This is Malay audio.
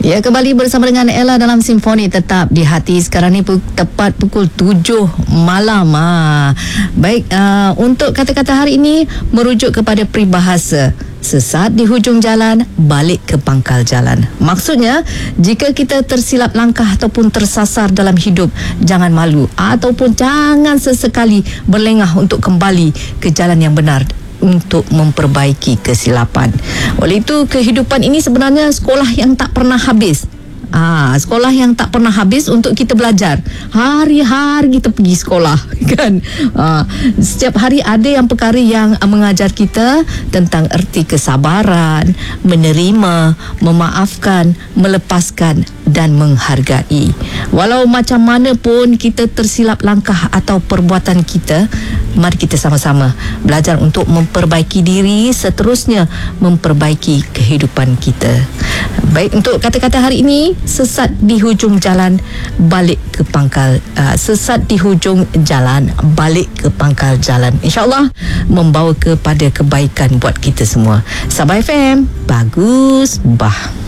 Ya, kembali bersama dengan Ella dalam Simfoni Tetap di Hati. Sekarang ni tepat pukul 7 malam. Baik, untuk kata-kata hari ini merujuk kepada peribahasa sesat di hujung jalan, balik ke pangkal jalan. Maksudnya, jika kita tersilap langkah ataupun tersasar dalam hidup, jangan malu ataupun jangan sesekali berlengah untuk kembali ke jalan yang benar untuk memperbaiki kesilapan. Oleh itu, kehidupan ini sebenarnya sekolah yang tak pernah habis. Sekolah yang tak pernah habis untuk kita belajar. Hari-hari kita pergi sekolah, kan? Setiap hari ada yang perkara yang mengajar kita tentang erti kesabaran, menerima, memaafkan, melepaskan dan menghargai. Walau macam mana pun kita tersilap langkah atau perbuatan kita, mari kita sama-sama belajar untuk memperbaiki diri, seterusnya memperbaiki kehidupan kita. Baik, untuk kata-kata hari ini, sesat di hujung jalan, balik ke pangkal. Sesat di hujung jalan, balik ke pangkal jalan. InsyaAllah membawa kepada kebaikan buat kita semua. Sabah FM, bagus bah.